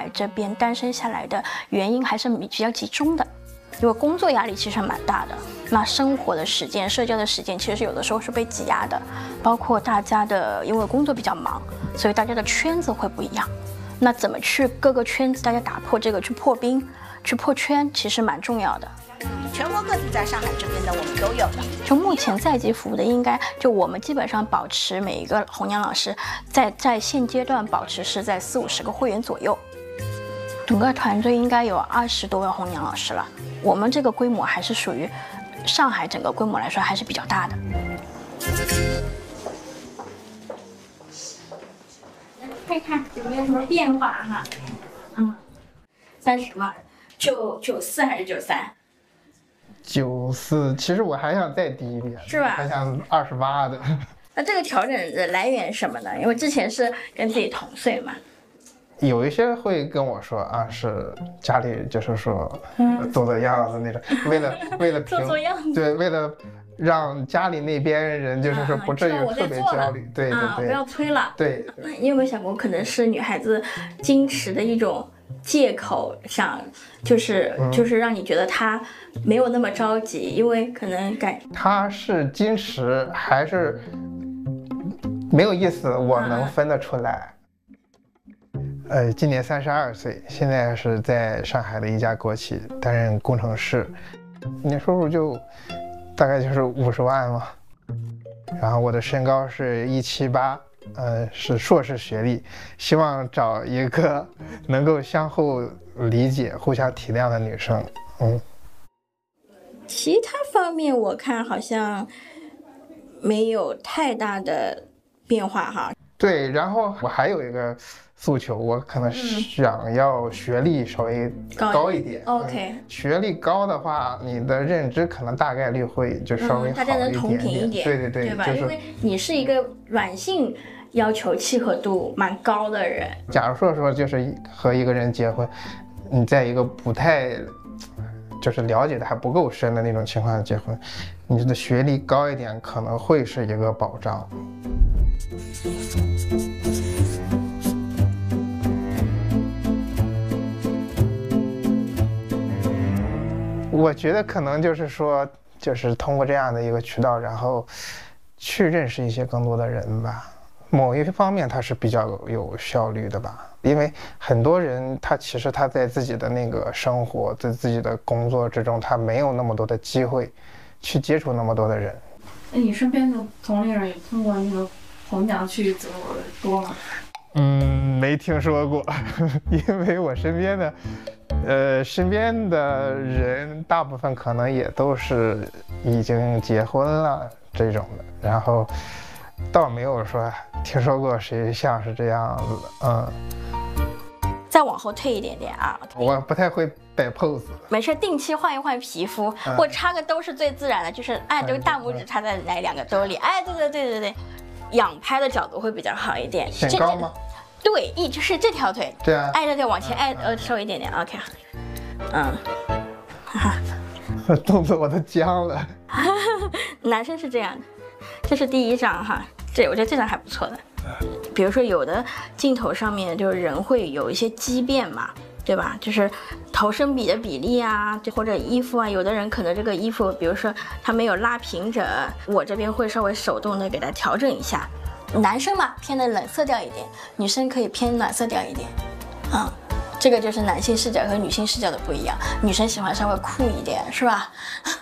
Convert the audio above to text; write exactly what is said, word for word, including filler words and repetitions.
这边单身下来的原因还是比较集中的，因为工作压力其实蛮大的，那生活的时间、社交的时间其实有的时候是被挤压的，包括大家的因为工作比较忙，所以大家的圈子会不一样。那怎么去各个圈子大家打破这个去破冰、去破圈，其实蛮重要的。 全国各地在上海这边的我们都有的。 就目前在籍服务的，应该就我们基本上保持每一个红娘老师在在现阶段保持是在四五十个会员左右，整个团队应该有二十多位红娘老师了。我们这个规模还是属于上海整个规模来说还是比较大的。看看有没有什么变化哈？嗯，三十万，九九四还是九三？ 九四，其实我还想再低一点， 是吧？ 还想二十八的。 那这个调整的来源是什么呢？因为之前是跟自己同岁嘛。 有一些会跟我说啊，是家里就是说做做样子那种，为了为了平做做样子， 对，为了让家里那边人就是说不至于特别焦虑，对对对， 不要催了。 对， 你有没有想过，可能是女孩子矜持的一种借口，想就是就是让你觉得她没有那么着急，因为可能感她是矜持还是没有意思，我能分得出来。呃，今年三十二岁，现在是在上海的一家国企担任工程师，年收入就大概就是五十万嘛。然后我的身高是一七八，呃，是硕士学历，希望找一个能够相互理解、互相体谅的女生。嗯， 其他方面我看好像没有太大的变化哈。 对，然后我还有一个诉求，我可能想要学历稍微高一点。 嗯、OK，、 嗯、学历高的话，你的认知可能大概率会就稍微好一点点。嗯、大家能同频一点。 对对对， 对吧？ 就是、 因为你是一个软性要求契合度蛮高的人。 假如说说就是和一个人结婚，你在一个不太就是了解的还不够深的那种情况下结婚，你的学历高一点可能会是一个保障。我觉得可能就是说，就是通过这样的一个渠道，然后去认识一些更多的人吧。某一方面，它是比较有效率的吧，因为很多人他其实他在自己的那个生活，在自己的工作之中，他没有那么多的机会去接触那么多的人。 那你身边的同龄人也通过那个红娘去走多吗？ 嗯，没听说过，因为我身边的，呃，身边的人大部分可能也都是已经结婚了这种的，然后倒没有说听说过谁像是这样子的，嗯。 再往后退一点点啊， 我不太会摆 pose。 没事，定期换一换皮肤，嗯、或插个兜是最自然的，就是哎，这个大拇指插在那两个兜里，哎，对对对对对。仰拍的角度会比较好一点。 显高吗？ 对，一就是这条腿， 对啊， 挨着点往前挨，呃，收一点点 ，OK， 嗯，哈哈，动作我都僵了。 男生是这样的，这是第一张哈，这我觉得这张还不错的。比如说有的镜头上面就是人会有一些畸变嘛，对吧？就是头身比的比例啊，就或者衣服啊，有的人可能这个衣服，比如说他没有拉平整，我这边会稍微手动的给它调整一下。男生嘛偏的冷色调一点，女生可以偏暖色调一点，嗯，这个就是男性视角和女性视角的不一样。女生喜欢稍微酷一点，是吧？